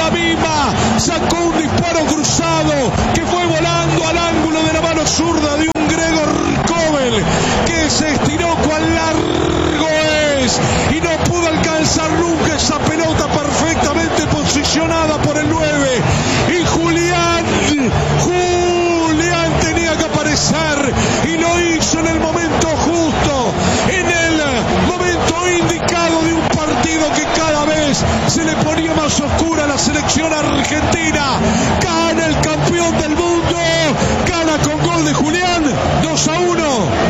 la misma, sacó un disparo cruzado que fue volando al ángulo de la mano zurda de un Gregor Kobel, que se estiró cuán largo es y no pudo alcanzar nunca esa pelota perfectamente posicionada por el 9. Y Julián tenía que aparecer y lo hizo en el momento justo, en el momento indicado de un partido que cada vez se le ponía más oscura a la selección argentina. Gana el campeón del mundo, gana con gol de Julián, 2-1.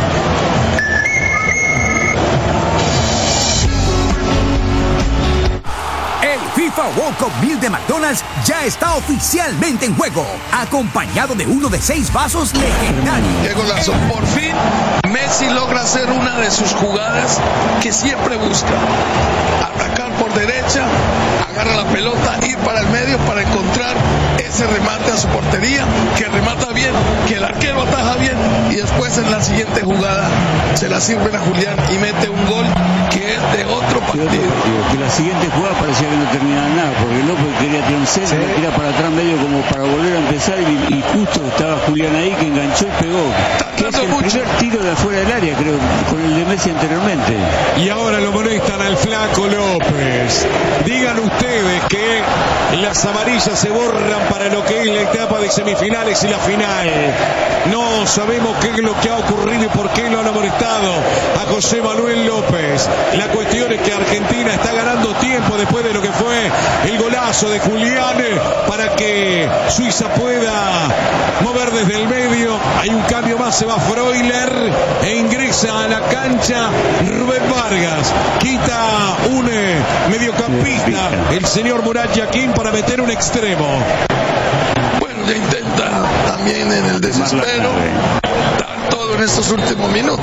FIFA World Cup Meal de McDonald's ya está oficialmente en juego, acompañado de uno de 6 vasos legendarios. ¡Qué golazo! Por fin Messi logra hacer una de sus jugadas que siempre busca: atacar por derecha, agarra la pelota, ir para el medio para encontrar ese remate a su portería, que remata bien, que el arquero ataja bien, y después en la siguiente jugada se la sirven a Julián y mete un gol que es de otro partido. Que la siguiente jugada parecía que no terminaba nada, porque López quería tirar un centro, tira para atrás medio como para volver a empezar, y justo estaba Julián ahí que enganchó y pegó. Que es el primer tiro de afuera del área, creo, con el de Messi anteriormente. Y ahora lo molestan al Flaco López. Digan ustedes que las amarillas se borran para lo que es la etapa de semifinales y la final. No sabemos qué es lo que ha ocurrido y por qué lo han molestado a José Manuel López. La cuestión es que Argentina está ganando tiempo después de lo que fue el golazo de Julián, para que Suiza pueda mover desde el medio. Hay un cambio más, se va Freuler e ingresa a la cancha Rubén Vargas. Quita un mediocampista, el señor Murat Yakin, para meter un extremo. Bueno, ya intenta también en el desespero dar todo en estos últimos minutos.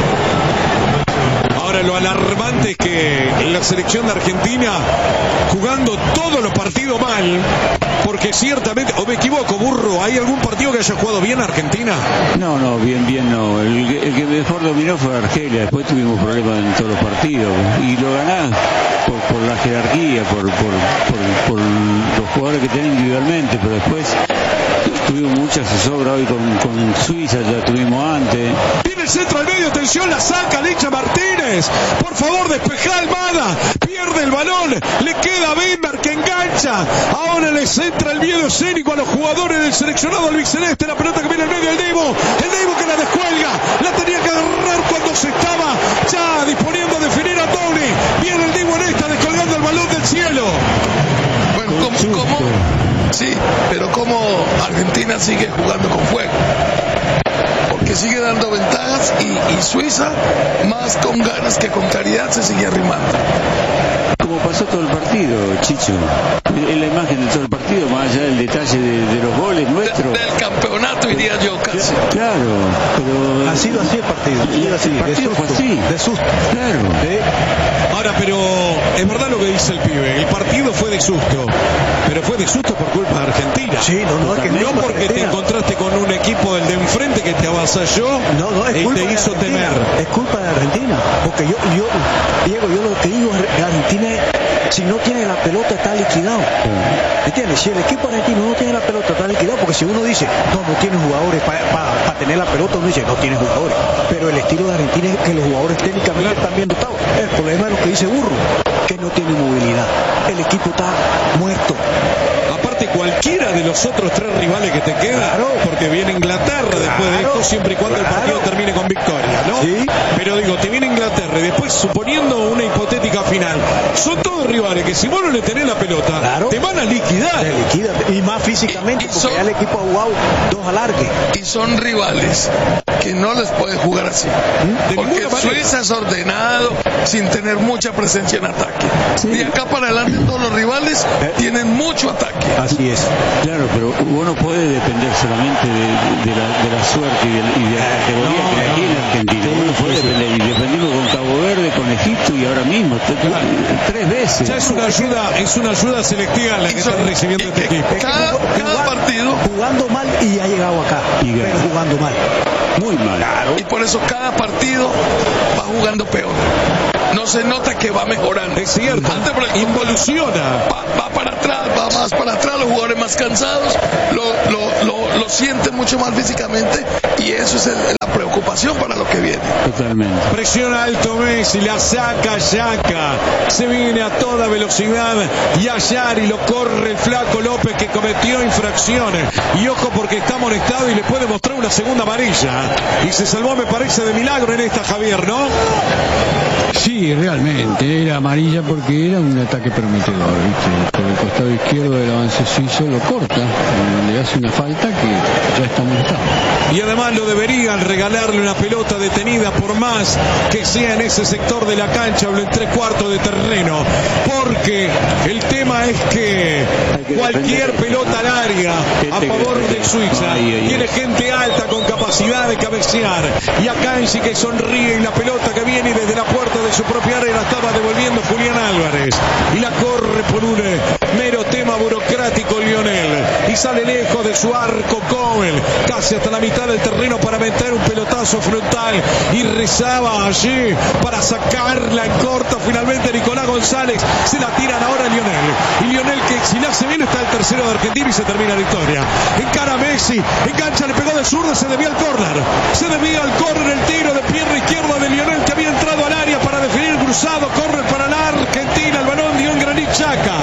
Ahora lo alarmante es que la selección de Argentina, jugando todos los partidos mal, porque ciertamente, o me equivoco, Burro, ¿hay algún partido que haya jugado bien Argentina? No, bien no. El que mejor dominó fue Argelia. Después tuvimos problemas en todos los partidos y lo ganás por la jerarquía, por los jugadores que tienen individualmente, pero después tuvimos muchas zozobra hoy con Suiza, ya tuvimos antes. Viene el centro al medio, atención, la saca Licha Martínez. Por favor, despejá Almada. Pierde el balón, le queda a Bember que engancha. Ahora les entra el miedo escénico a los jugadores del seleccionado albiceleste. La pelota que viene al medio, el Divo que la descuelga. La tenía que agarrar cuando se estaba ya disponiendo a definir a Tony. Viene el Divo en esta, descolgando el balón del cielo. Bueno, ¿cómo? Sí, pero como Argentina sigue jugando con fuego, porque sigue dando ventajas y Suiza más con ganas que con claridad se sigue arrimando. Como pasó todo el partido, Chicho, en la imagen de todo el partido, más allá del detalle de los goles nuestros. Del campeonato, diría yo, casi. Claro, pero ha sido así el partido. El partido fue así. De susto. Claro. Ahora, pero es verdad lo que dice el pibe. El partido fue de susto, pero fue de susto por culpa de Argentina. Sí, no porque te encontraste con un equipo del de enfrente que te avasalló y te hizo temer. Es culpa de Argentina, porque yo Diego, yo lo que digo es Argentina, si no tiene la pelota está liquidado. ¿Entiendes? Si el equipo argentino no tiene la pelota está liquidado, porque si uno dice no tiene jugadores para tener la pelota, uno dice no tiene jugadores, pero el estilo de Argentina es que los jugadores técnicamente están bien dotados. El problema es lo que dice Burro, que no tiene movilidad, el equipo está muerto. Aparte, cualquiera de los otros 3 rivales que te queda, porque viene Inglaterra después de esto, siempre y cuando el partido termine con victoria, ¿no? Sí. Pero digo, te viene Inglaterra y después, suponiendo una hipotética final, son todos rivales que si vos no le tenés la pelota, te van a liquidar. Te liquidan, y más físicamente, porque ya el equipo ha jugado 2 alargues. Y son rivales que no les puede jugar así, porque Suiza es ordenado, sin tener mucha presencia en ataque. Sí. De acá para adelante todos los rivales tienen mucho ataque. Así es. Claro, pero uno puede depender solamente de la suerte y de la categoría que aquí en Argentina. Uno puede depender, y dependimos con Cabo Verde, con Egipto y ahora mismo 3 veces. Ya es una ayuda selectiva la que está recibiendo este equipo. Cada partido jugando mal y ha llegado acá, pero jugando mal. Muy mal. Claro. Y por eso cada partido va jugando peor. No se nota que va mejorando. Es cierto. Involuciona. Va para atrás, va más para más cansados, lo sienten mucho más físicamente, y eso es la preocupación para lo que viene. Totalmente. Presiona alto Messi, la saca Xhaka, se viene a toda velocidad y Ayari lo corre el flaco López, que cometió infracciones, y ojo porque está amonestado y le puede mostrar una segunda amarilla, y se salvó, me parece, de milagro en esta, Javier, ¿no? Sí, realmente, era amarilla porque era un ataque prometedor, ¿viste? Por el costado izquierdo del avance suizo lo corta, le hace una falta que ya está amonestado. Y además lo deberían regalarle una pelota detenida, por más que sea en ese sector de la cancha o en 3/4 de terreno, porque el tema es que cualquier pelota al área a favor de Suiza tiene gente alta con capacidad de cabecear, y Akanji que sonríe, y la pelota que viene y desde la puerta de su propia área la estaba devolviendo Julián Álvarez, y la corre por un mero tema burocrático Lionel, y sale lejos de su arco Cohen, casi hasta la mitad del terreno para meter un pelotazo frontal, y rezaba allí para sacarla en corto. Finalmente Nicolás González, se la tiran ahora a Lionel, y Lionel, que si la hace bien, está el tercero de Argentina y se termina la victoria. Encara a Messi, engancha, le pegó de zurda, se desvía al córner, el tiro de pierna izquierda de Lionel, que había entrado al área para definir cruzado, córner para la Argentina, el balón dio en Granit Xhaka.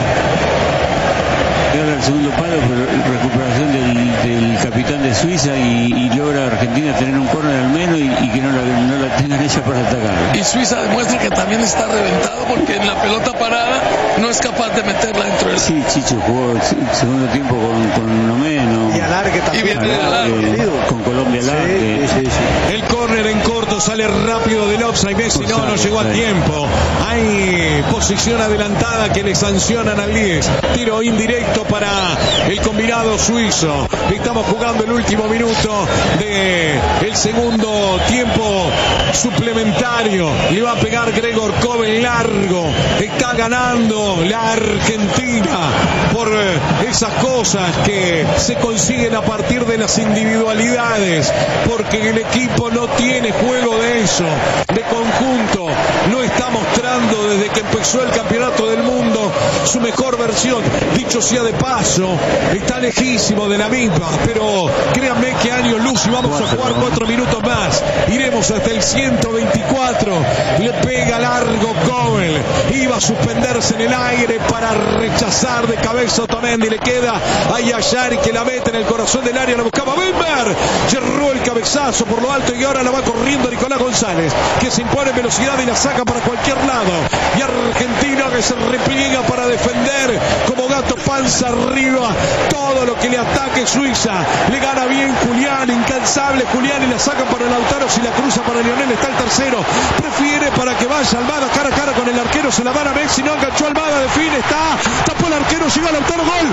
Era el segundo palo, pero recuperación del capitán de Suiza, y logra Argentina tener un córner al menos y que no la tengan ella para atacar. Y Suiza demuestra que también está reventado, porque en la pelota parada no es capaz de meterla dentro del... Sí, Chicho jugó el segundo tiempo con uno menos. Y alargue también. Y viene alargue. Con Colombia alargue. Sí. El córner en corto sale rápido del offside. Messi no llegó a tiempo. Hay posición adelantada que le sancionan al 10. Tiro indirecto para el combinado suizo. Estamos jugando el último minuto del segundo tiempo suplementario. Le va a pegar Gregor Kobel largo. Está ganando la Argentina por esas cosas que se consiguen a partir de las individualidades, porque el equipo no tiene juego de eso, de conjunto. No está mostrando desde que empezó el campeonato del mundo su mejor versión. Dicho sea de paso, está lejísimo de la misma, pero créanme que años luz, y vamos a jugar 4 minutos más. Iremos hasta el 124. Le pega largo Kobel, iba a suspenderse en el aire para rechazar de cabeza Otamendi. Le queda a Ayari, que la mete en el corazón del área, la buscaba Bember, cerró el cabezazo por lo alto, y ahora la va corriendo Nicolás González, que se impone en velocidad y la saca para cualquier lado, y Argentina que se repliega para defender como gato panza arriba todo lo que le ataque Suiza. Le gana bien Julián, incansable Julián, y la saca para Lautaro. Si la cruza para Lionel, está el tercero, prefiere para que vaya Almada cara a cara con el arquero, se la van a Messi, no enganchó Almada, define, tapó el arquero, llega Lautaro, gol.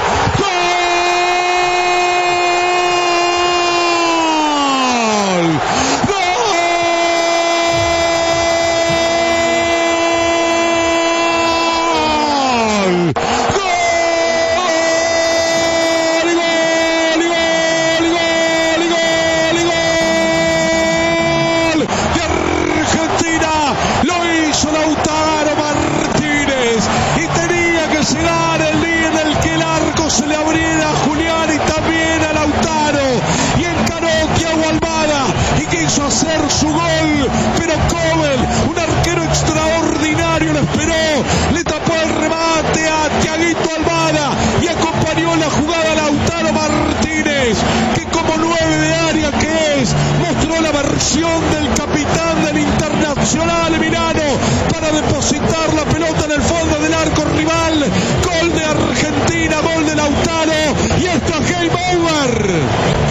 Hacer su gol, pero Kobel, un arquero extraordinario, lo esperó, le tapó el remate a Thiaguito Almada y acompañó la jugada a Lautaro Martínez, que como 9 de área que es, mostró la versión del capitán del Internacional Milano para depositar la pelota en el fondo del arco rival. Gol de Argentina, gol de Lautaro, y esto es game over.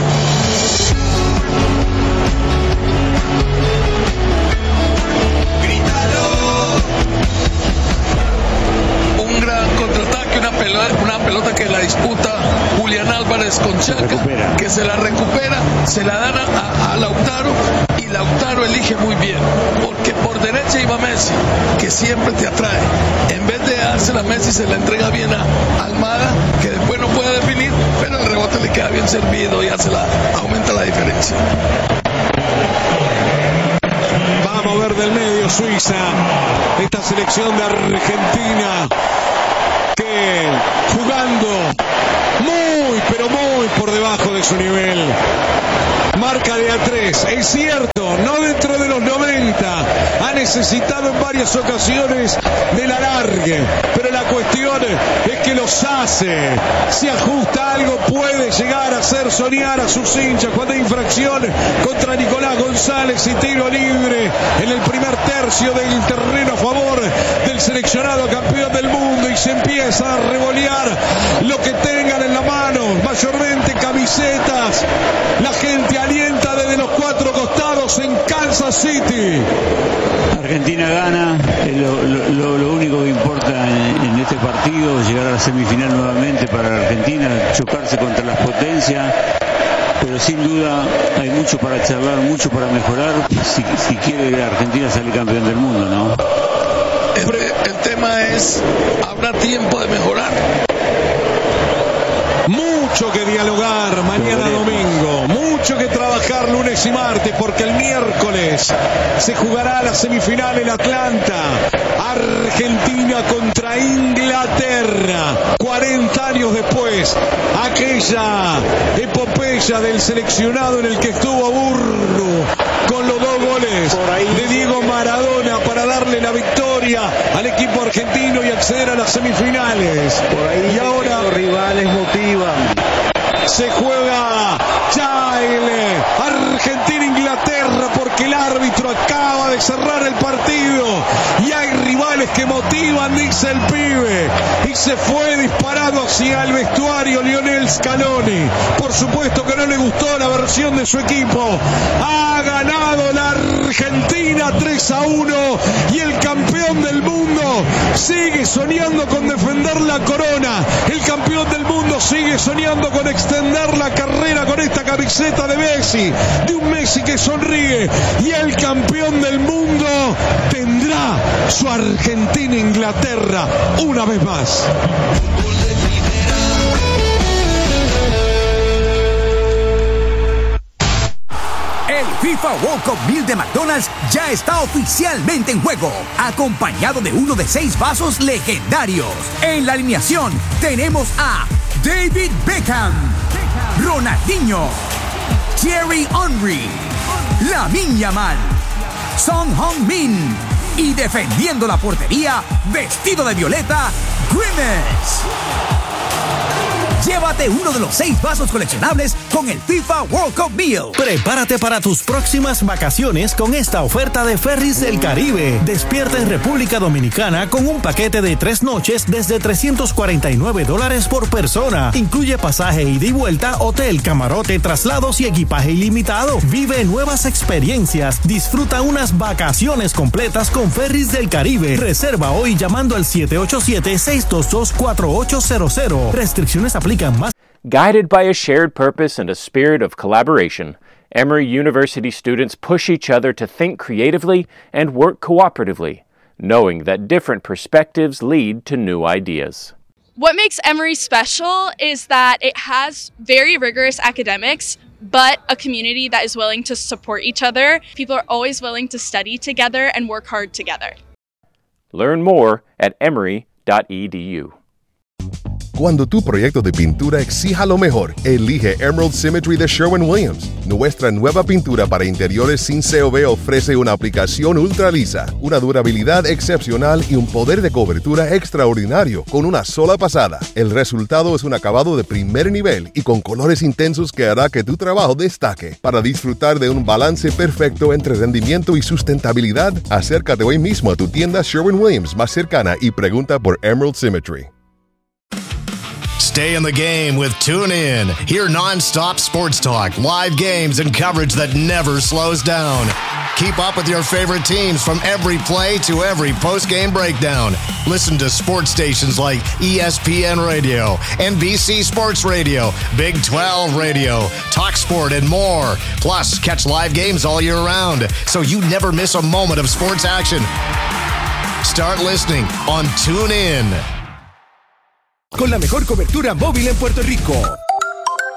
Un gran contraataque, una pelota que la disputa Julián Álvarez con Xhaka, que se la recupera, se la dan a Lautaro, y Lautaro elige muy bien, porque por derecha iba Messi, que siempre te atrae. En vez de dársela a Messi, se la entrega bien a Almada, que después no puede definir, pero el rebote le queda bien servido y aumenta la diferencia. Va a mover del medio Suiza esta selección de Argentina, que jugando muy de su nivel. Marca de A3, es cierto, no dentro de los 90, ha necesitado en varias ocasiones del alargue, pero la cuestión es que los hace, si ajusta algo puede llegar a hacer soñar a sus hinchas cuando hay infracción contra Nicolás González y tiro libre en el primer tercio del terreno a favor del seleccionado campeón del mundo y se empieza a revolear lo que tengan en la mano, mayormente camisetas, la gente alienta desde los cuatro costados en Kansas City. Argentina gana, lo único que importa en este partido, llegar a la semifinal nuevamente para la Argentina, chocarse contra las potencias, pero sin duda hay mucho para charlar, mucho para mejorar, si quiere la Argentina salir campeón del mundo, ¿no? El tema es, ¿habrá tiempo de mejorar? Mucho que dialogar mañana domingo, mucho que trabajar lunes y martes, porque el miércoles se jugará la semifinal en Atlanta. Argentina contra Inglaterra, 40 años después, aquella epopeya del seleccionado en el que estuvo Burru con los 2 goles de Diego Maradona para darle la victoria al equipo argentino y acceder a las semifinales. Por ahí y ahora los rivales motivan. Se juega ya el Argentina-Inglaterra porque el árbitro acaba de cerrar el partido y hay rivales que motivan, dice el pibe, y se fue disparado hacia el vestuario Lionel Scaloni. Por supuesto que no le gustó la versión de su equipo. Ha ganado la Argentina 3-1 y el campeón del mundo sigue soñando con defender la corona. El campeón del mundo sigue soñando con extender la carrera con esta camiseta de Messi, de un Messi que sonríe, y el campeón del mundo tendrá su Argentina-Inglaterra una vez más. El FIFA World Cup 1000 de McDonald's ya está oficialmente en juego, acompañado de uno de 6 vasos legendarios. En la alineación tenemos a David Beckham, Ronaldinho, Thierry Henry, Lamine Yamal, Son Heung-min y defendiendo la portería, vestido de violeta, Grimace. Llévate uno de los 6 vasos coleccionables con el FIFA World Cup Meal. Prepárate para tus próximas vacaciones con esta oferta de Ferries del Caribe. Despierta en República Dominicana con un paquete de 3 noches desde $349 por persona. Incluye pasaje ida y vuelta, hotel, camarote, traslados y equipaje ilimitado. Vive nuevas experiencias. Disfruta unas vacaciones completas con Ferries del Caribe. Reserva hoy llamando al 787-622-4800. Restricciones aplican. Guided by a shared purpose and a spirit of collaboration, Emory University students push each other to think creatively and work cooperatively, knowing that different perspectives lead to new ideas. What makes Emory special is that it has very rigorous academics, but a community that is willing to support each other. People are always willing to study together and work hard together. Learn more at emory.edu. Cuando tu proyecto de pintura exija lo mejor, elige Emerald Symmetry de Sherwin-Williams. Nuestra nueva pintura para interiores sin COV ofrece una aplicación ultra lisa, una durabilidad excepcional y un poder de cobertura extraordinario con una sola pasada. El resultado es un acabado de primer nivel y con colores intensos que hará que tu trabajo destaque. Para disfrutar de un balance perfecto entre rendimiento y sustentabilidad, acércate hoy mismo a tu tienda Sherwin-Williams más cercana y pregunta por Emerald Symmetry. Stay in the game with TuneIn. Hear non-stop sports talk, live games, and coverage that never slows down. Keep up with your favorite teams from every play to every post-game breakdown. Listen to sports stations like ESPN Radio, NBC Sports Radio, Big 12 Radio, TalkSport, and more. Plus, catch live games all year round, so you never miss a moment of sports action. Start listening on TuneIn. Con la mejor cobertura móvil en Puerto Rico.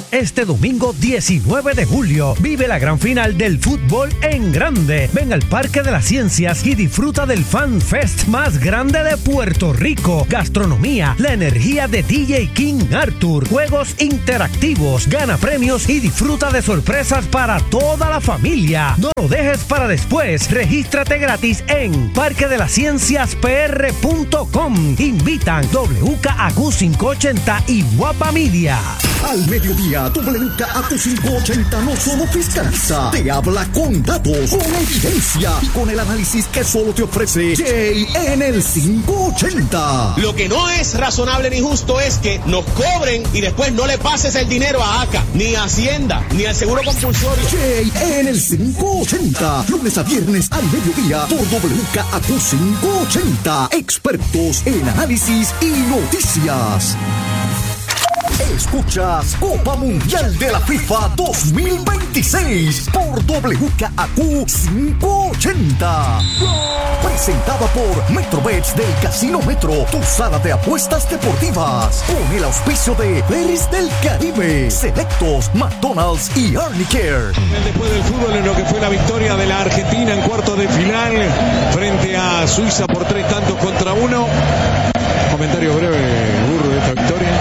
Este domingo 19 de julio vive la gran final del fútbol en grande. Ven al Parque de las Ciencias y disfruta del Fan Fest más grande de Puerto Rico. Gastronomía, la energía de DJ King Arthur, juegos interactivos, gana premios y disfruta de sorpresas para toda la familia. No lo dejes para después. Regístrate gratis en parquedelacienciaspr.com. Invitan WKAQ 580 y Guapa Media. Al mediodía, WKAQ 580 no solo fiscaliza, te habla con datos, con evidencia y con el análisis que solo te ofrece Jay en el 580. Lo que no es razonable ni justo es que nos cobren y después no le pases el dinero a ACA, ni a Hacienda, ni al Seguro Compulsorio. Jay en el 580, lunes a viernes al mediodía por WKAQ 580. Expertos en análisis y noticias. Escuchas Copa Mundial de la FIFA 2026 por WKAQ 580. Presentada por Metrobets del Casino Metro, tu sala de apuestas deportivas. Con el auspicio de Ferris del Caribe, Selectos, McDonald's y Arnicare. Después del fútbol, en lo que fue la victoria de la Argentina en cuartos de final frente a Suiza por 3-1. Comentario breve, Burro, de esta victoria.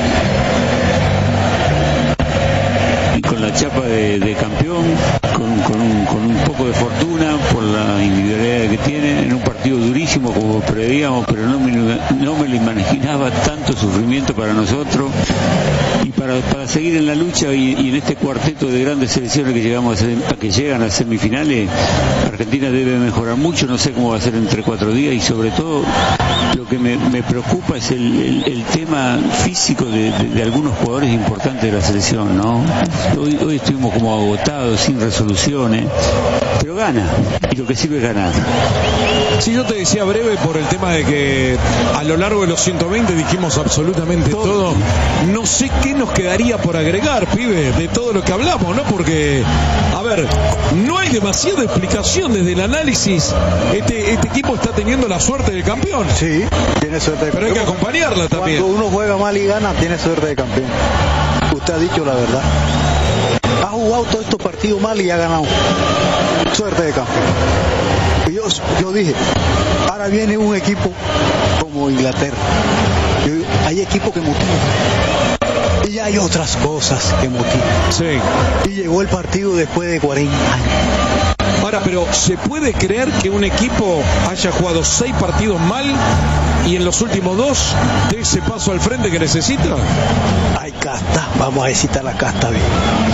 Con la chapa de campeón, con un poco de fortuna por la individualidad que tiene, en un partido durísimo como preveíamos, pero no me lo imaginaba tanto sufrimiento para nosotros y para seguir en la lucha y en este cuarteto de grandes selecciones que llegan a semifinales. Argentina debe mejorar mucho, no sé cómo va a ser entre 4 días y sobre todo lo que me preocupa es el tema físico de algunos jugadores importantes de la selección, ¿no? Hoy estuvimos como agotados, sin resoluciones, pero gana, y lo que sirve es ganar. Sí, yo te decía breve por el tema de que a lo largo de los 120 dijimos absolutamente todo. No sé qué nos quedaría por agregar, pibe, de todo lo que hablamos, ¿no? Porque, a ver, no hay demasiada explicación desde el análisis. Este equipo está teniendo la suerte del campeón. Sí, tiene suerte de campeón. Pero hay que acompañarla también. Cuando uno juega mal y gana, tiene suerte de campeón. Usted ha dicho la verdad. Ha jugado todos estos partidos mal y ha ganado. Suerte de campeón. Y yo dije, ahora viene un equipo como Inglaterra. Hay equipos que motivan. Y hay otras cosas que motivan. Sí. Y llegó el partido después de 40 años. Ahora, pero ¿se puede creer que un equipo haya jugado 6 partidos mal y en los últimos 2 dé ese paso al frente que necesita? Hay casta, vamos a necesitar la casta bien.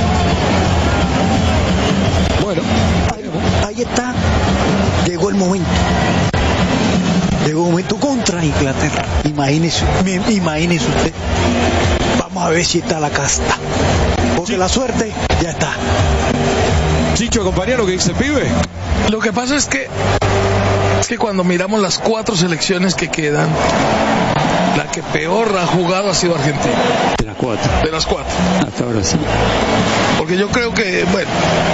Bueno, ahí está. Llegó el momento. Llegó el momento contra Inglaterra. Imagínese usted. Vamos a ver si está la casta. Porque la suerte ya está. Chicho, acompañar lo que dice el pibe. Lo que pasa es que cuando miramos las 4 selecciones que quedan, la que peor ha jugado ha sido Argentina. De las 4. De las 4. Hasta ahora sí. Porque yo creo que, bueno,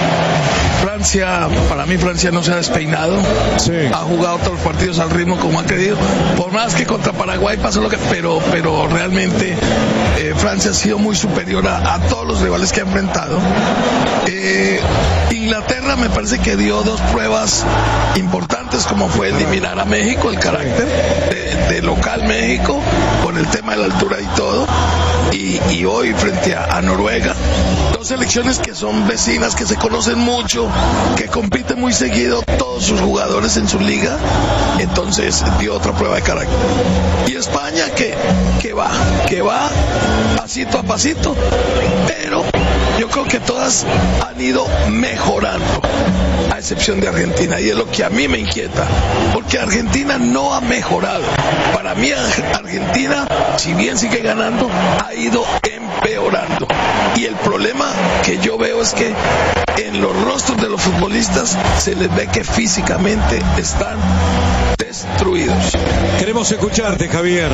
para mí Francia no se ha despeinado. Sí. Ha jugado todos los partidos al ritmo como ha querido. Por más que contra Paraguay pasó lo que... Pero realmente Francia ha sido muy superior a todos los rivales que ha enfrentado. Inglaterra me parece que dio 2 pruebas importantes, como fue eliminar a México, el carácter de local México, por el tema de la altura y todo, y hoy frente a Noruega, 2 selecciones que son vecinas, que se conocen mucho, que compiten muy seguido todos sus jugadores en su liga, entonces dio otra prueba de carácter. Y España que va pasito a pasito, pero yo creo que todas han ido mejorando, a excepción de Argentina, y es lo que a mí me inquieta, porque Argentina no ha mejorado. Para mí Argentina, si bien sigue ganando, ha ido empeorando, y el problema que yo veo es que en los rostros de los futbolistas se les ve que físicamente están destruidos. Queremos escucharte, Javier.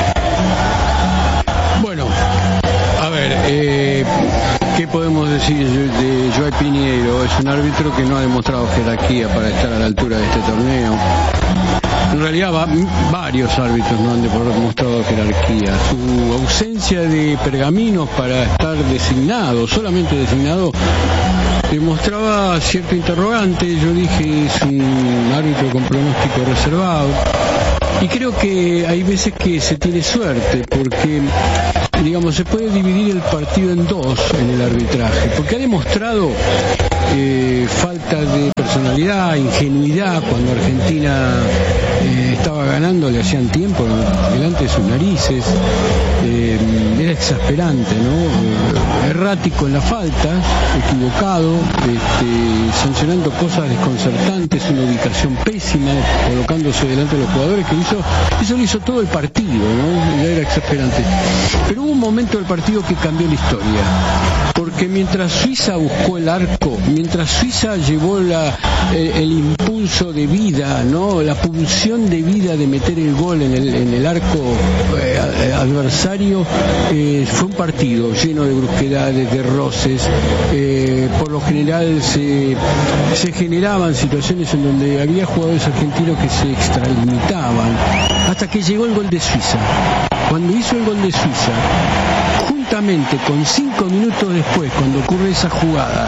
Bueno, a ver, ¿qué podemos decir de Joao Pinheiro? Es un árbitro que no ha demostrado jerarquía para estar a la altura de este torneo. en realidad varios árbitros no han demostrado jerarquía. Su ausencia de pergaminos para estar designado, solamente designado, demostraba cierto interrogante. Yo dije, es un árbitro con pronóstico reservado. Y creo que hay veces que se tiene suerte, porque, digamos, se puede dividir el partido en dos en el arbitraje, porque ha demostrado falta de personalidad, ingenuidad. Cuando Argentina estaba ganando, le hacían tiempo delante de sus narices. Era exasperante, ¿no? Errático en las faltas, equivocado, sancionando cosas desconcertantes, una ubicación pésima, colocándose delante de los jugadores, que eso lo hizo todo el partido, ¿no? Ya era exasperante. Pero hubo un momento del partido que cambió la historia, porque mientras Suiza buscó el arco, mientras Suiza llevó el impulso de vida, ¿no? La pulsión de vida de meter el gol en el arco adversario, fue un partido lleno de brusquedades, de roces. Por lo general se generaban situaciones en donde había jugadores argentinos que se extralimitaban, hasta que llegó el gol de Suiza. Cuando hizo el gol de Suiza, juntamente con 5 minutos después, cuando ocurre esa jugada,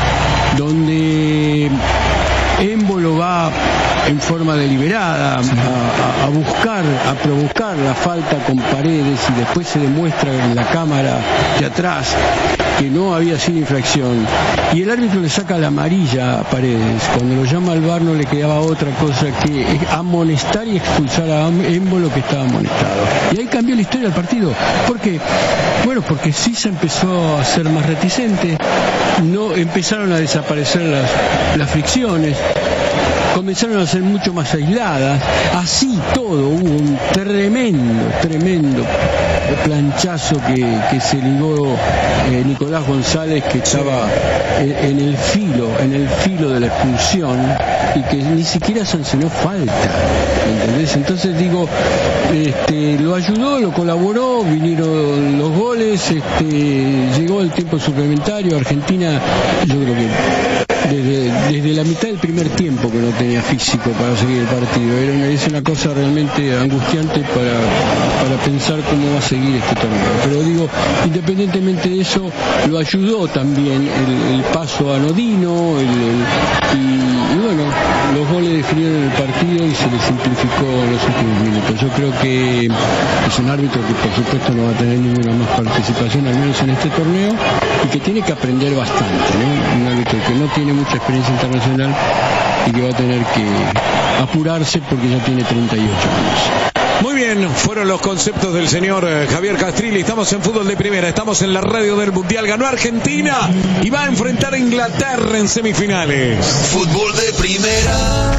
donde Embolo va en forma deliberada a buscar, a provocar la falta con Paredes, y después se demuestra en la cámara de atrás que no había sido infracción, y el árbitro le saca la amarilla a Paredes. Cuando lo llama al VAR no le quedaba otra cosa que amonestar y expulsar a Embolo, que estaba amonestado. Y ahí cambió la historia del partido. ¿Por qué? Bueno, porque sí se empezó a ser más reticente, no empezaron a desaparecer las fricciones, comenzaron a ser mucho más aisladas. Así todo, hubo un tremendo planchazo que se ligó Nicolás González, que estaba en el filo de la expulsión, y que ni siquiera sancionó falta, ¿entendés? Entonces digo, lo ayudó, lo colaboró, vinieron los goles, llegó el tiempo suplementario. Argentina, yo creo que desde la mitad del primer tiempo que no tenía físico para seguir el partido. Es una cosa realmente angustiante para pensar cómo va a seguir este torneo. Pero digo, independientemente de eso, lo ayudó también el paso anodino, y bueno, los goles definieron el partido y se le simplificó los últimos minutos. Yo creo que es un árbitro que por supuesto no va a tener ninguna más participación, al menos en este torneo, y que tiene que aprender bastante, ¿no? Un árbitro que no tiene mucha experiencia internacional y que va a tener que apurarse porque ya tiene 38 años. Muy bien, fueron los conceptos del señor Javier Castrilli. Estamos en Fútbol de Primera, estamos en la radio del Mundial. Ganó Argentina y va a enfrentar a Inglaterra en semifinales. Fútbol de Primera.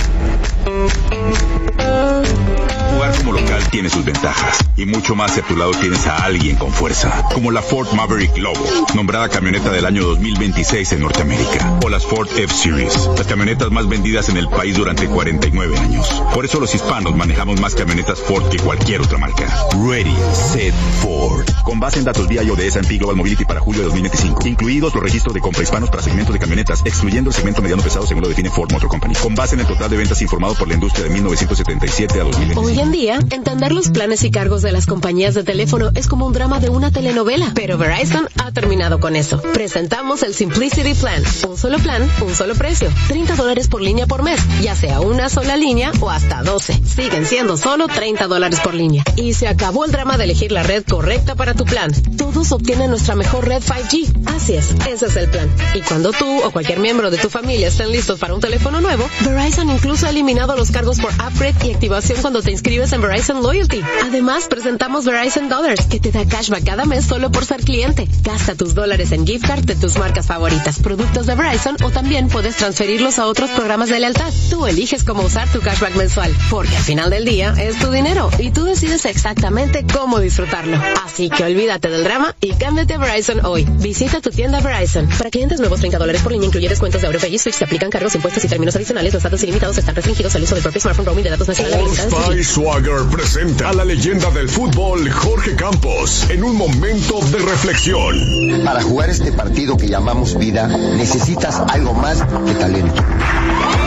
Jugar como local tiene sus ventajas, y mucho más si a tu lado tienes a alguien con fuerza, como la Ford Maverick Lobo, nombrada camioneta del año 2026 en Norteamérica, o las Ford F-Series, las camionetas más vendidas en el país durante 49 años. Por eso los hispanos manejamos más camionetas Ford que cualquier otra marca. Ready, Set, Ford. Con base en datos BIO de S&P Global Mobility para julio de 2025, incluidos los registros de compra hispanos para segmentos de camionetas, excluyendo el segmento mediano pesado según lo define Ford Motor Company. Con base en el total de ventas informado por la industria de 1977 a 2025. Hoy en día, entender los planes y cargos de las compañías de teléfono es como un drama de una telenovela, pero Verizon ha terminado con eso. Presentamos el Simplicity Plan. Un solo plan, un solo precio. $30 por línea por mes, ya sea una sola línea o hasta 12. Siguen siendo solo $30 por línea. Y se acabó el drama de elegir la red correcta para tu plan. Todos obtienen nuestra mejor red 5G. Así es, ese es el plan. Y cuando tú o cualquier miembro de tu familia estén listos para un teléfono nuevo, Verizon incluso ha eliminado los cargos por upgrade y activación cuando te inscribes en Verizon Loyalty. Además, presentamos Verizon Dollars, que te da cashback cada mes solo por ser cliente. Gasta tus dólares en gift card de tus marcas favoritas, productos de Verizon, o también puedes transferirlos a otros programas de lealtad. Tú eliges cómo usar tu cashback mensual, porque al final del día es tu dinero y tú decides exactamente cómo disfrutarlo. Así que olvídate del drama y cámbiate a Verizon hoy. Visita tu tienda Verizon. Para clientes nuevos, $30 por línea, incluye descuentos de AutoPay y Switch. Se aplican cargos, impuestos y términos adicionales. Los datos ilimitados están restringidos al uso del propio smartphone roaming de datos nacionales. All Star Swagger presenta a la leyenda del fútbol, Jorge Campos, en un momento de reflexión. Para jugar este partido que llamamos vida, necesitas algo más que talento.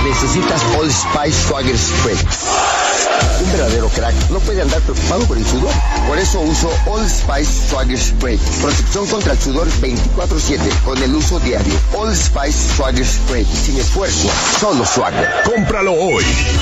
necesitas Old Spice Swagger Spray. Un verdadero crack no puede andar preocupado por el sudor. Por eso uso Old Spice Swagger Spray. Protección contra el sudor 24/7 con el uso diario. Old Spice Swagger Spray. Sin esfuerzo, solo Swagger. Cómpralo hoy.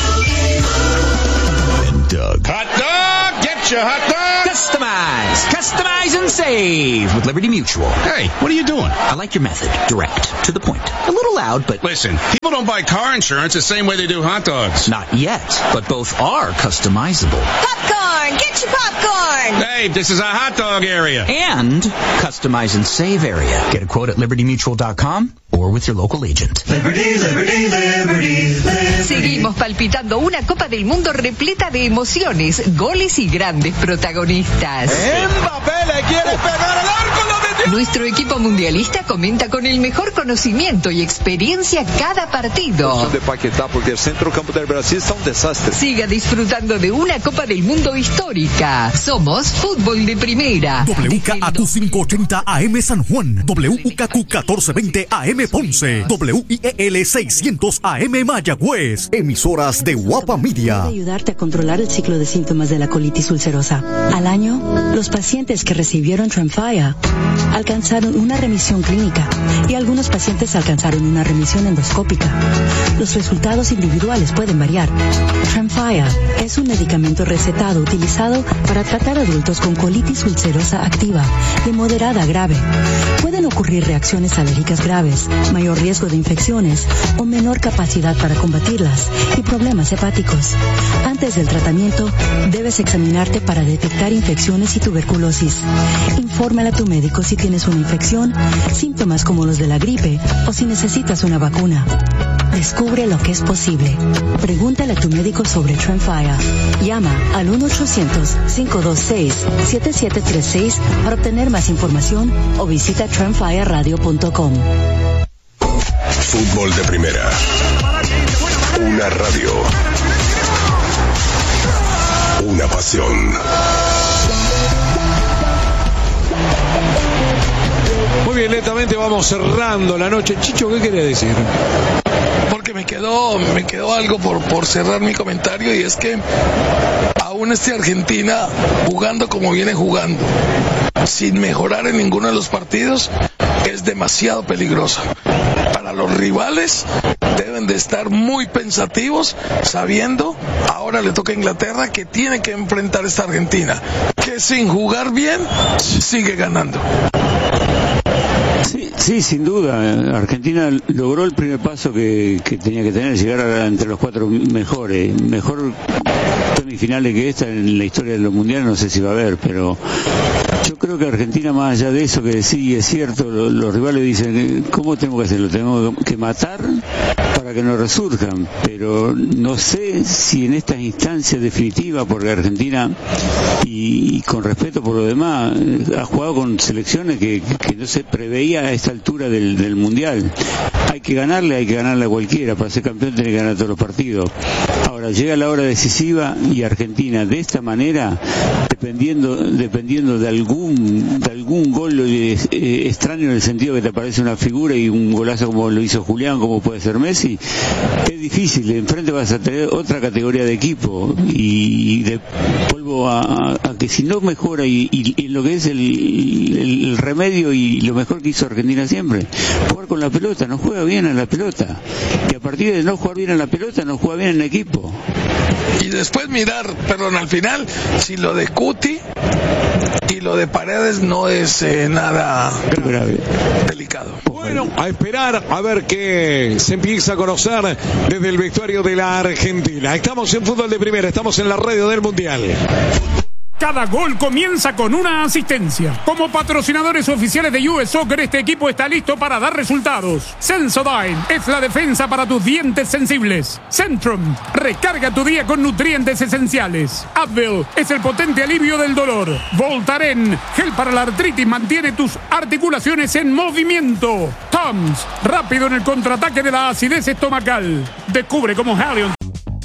Hot dog, get your hot dog. Customize and save with Liberty Mutual. Hey, what are you doing? I like your method. Direct, to the point. A little loud, but... Listen, people don't buy car insurance the same way they do hot dogs. Not yet, but both are customizable. Popcorn! Get your popcorn! Hey, this is a hot dog area. And customize and save area. Get a quote at libertymutual.com or with your local agent. Liberty, liberty, liberty, liberty. Seguimos palpitando una Copa del Mundo repleta de emociones, goles y grandes protagonistas. ¡Mbappé le quiere pegar al arco! ¡Lo metió! Nuestro equipo mundialista comenta con el mejor conocimiento y experiencia cada partido. De Paquetá, porque el centrocampo del Brasil está un desastre. Siga disfrutando de una Copa del Mundo histórica. Somos Fútbol de Primera. WKAQ 580 AM San Juan, WKQ 1420 AM Ponce, WIEL 600 AM Mayagüez. Emisoras de Guapa Media. Puede ayudarte a controlar el ciclo de síntomas de la colitis ulcerosa. Al año, los pacientes que recibieron Tremfya alcanzaron una remisión clínica y algunos pacientes alcanzaron una remisión endoscópica. Los resultados individuales pueden variar. Tremfya es un medicamento recetado utilizado para tratar adultos con colitis ulcerosa activa de moderada a grave. Pueden ocurrir reacciones alérgicas graves, mayor riesgo de infecciones o menor capacidad para combatirlas y problemas hepáticos. Antes del tratamiento, debes examinarte para detectar infecciones y tuberculosis. Infórmale a tu médico si tienes una infección, síntomas como los de la gripe o si necesitas una vacuna. Descubre lo que es posible. Pregúntale a tu médico sobre Tremfya. Llama al 1-800-526-7736 para obtener más información o visita tremfyaradio.com. Fútbol de Primera. Una radio. Una pasión. Muy bien, lentamente vamos cerrando la noche. Chicho, ¿qué quiere decir? Porque me quedó algo por cerrar mi comentario, y es que aún Argentina jugando como viene jugando, sin mejorar en ninguno de los partidos, es demasiado peligrosa. Para los rivales deben de estar muy pensativos, sabiendo, ahora le toca a Inglaterra, que tiene que enfrentar a esta Argentina, que sin jugar bien sigue ganando. Sí, sin duda. Argentina logró el primer paso que tenía que tener, llegar entre los 4 mejores. Mejor semifinales que esta en la historia de los mundiales no sé si va a haber, pero yo creo que Argentina, más allá de eso, que sí es cierto, los rivales dicen, ¿cómo tenemos que hacerlo? Tenemos que matar para que no resurjan, pero no sé si en estas instancias definitivas, porque Argentina, y con respeto por lo demás, ha jugado con selecciones que no se preveía a esta altura del mundial. Hay que ganarle a cualquiera. Para ser campeón tiene que ganar todos los partidos. Ahora llega la hora decisiva y Argentina de esta manera, dependiendo de algún gol extraño, en el sentido que te aparece una figura y un golazo como lo hizo Julián, como puede ser Messi, es difícil. Enfrente vas a tener otra categoría de equipo, y vuelvo a que si no mejora y lo que es el remedio y lo mejor que hizo Argentina siempre, jugar con la pelota. No juega bien a la pelota, y a partir de no jugar bien a la pelota no juega bien en equipo. Y después mirar, perdón, al final, si lo de Cuti y lo de Paredes no es nada grave, delicado. Bueno, a esperar a ver qué se empieza a conocer desde el vestuario de la Argentina. Estamos en Fútbol de Primera, estamos en la radio del Mundial. Cada gol comienza con una asistencia. Como patrocinadores oficiales de US Soccer, este equipo está listo para dar resultados. Sensodyne es la defensa para tus dientes sensibles. Centrum, recarga tu día con nutrientes esenciales. Advil es el potente alivio del dolor. Voltaren, gel para la artritis, mantiene tus articulaciones en movimiento. Tums, rápido en el contraataque de la acidez estomacal. Descubre cómo Halion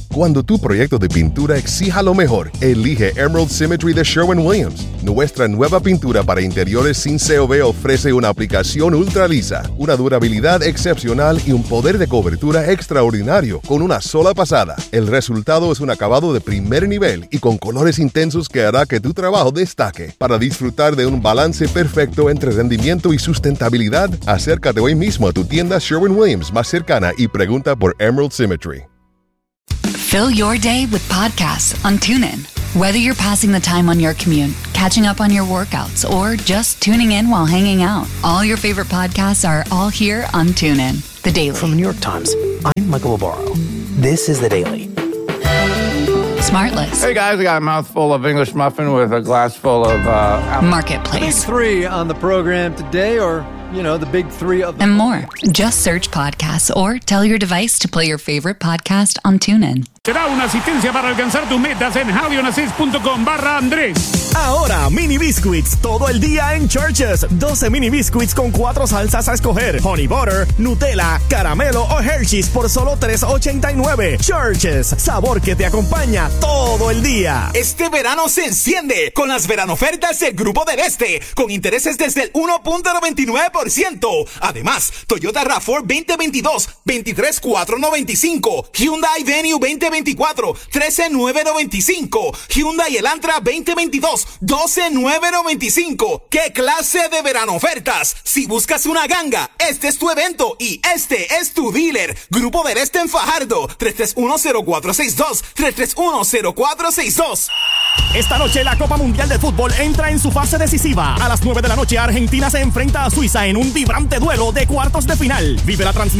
Cuando tu proyecto de pintura exija lo mejor, elige Emerald Symmetry de Sherwin-Williams. Nuestra nueva pintura para interiores sin COV ofrece una aplicación ultra lisa, una durabilidad excepcional y un poder de cobertura extraordinario con una sola pasada. El resultado es un acabado de primer nivel y con colores intensos que hará que tu trabajo destaque. Para disfrutar de un balance perfecto entre rendimiento y sustentabilidad, acércate hoy mismo a tu tienda Sherwin-Williams más cercana y pregunta por Emerald Symmetry. Fill your day with podcasts on TuneIn. Whether you're passing the time on your commute, catching up on your workouts, or just tuning in while hanging out, all your favorite podcasts are all here on TuneIn. The Daily. From the New York Times, I'm Michael Obaro. This is The Daily. Smartless. Hey guys, I got a mouthful of English muffin with a glass full of Marketplace. The big three on the program today, or, you know, the big three of the... And more. Just search podcasts or tell your device to play your favorite podcast on TuneIn. Será una asistencia para alcanzar tus metas en javionaces.com/Andrés. Ahora, mini biscuits todo el día en Churches. 12 mini biscuits con 4 salsas a escoger. Honey butter, Nutella, caramelo o Hershey's por solo $3.89. Churches, sabor que te acompaña todo el día. Este verano se enciende con las veranofertas del Grupo del Este, con intereses desde el 1.99%. Además, Toyota RAV4 2022, $23,495. Hyundai Venue 2024, $13,995. Hyundai Elantra 2022, $12,995. ¿Qué clase de verano ofertas? Si buscas una ganga, este es tu evento y este es tu dealer. Grupo del Este en Fajardo, 331-0462, 331-0462. Esta noche la Copa Mundial de Fútbol entra en su fase decisiva. A las 9 de la noche Argentina se enfrenta a Suiza en un vibrante duelo de cuartos de final. Vive la transmisión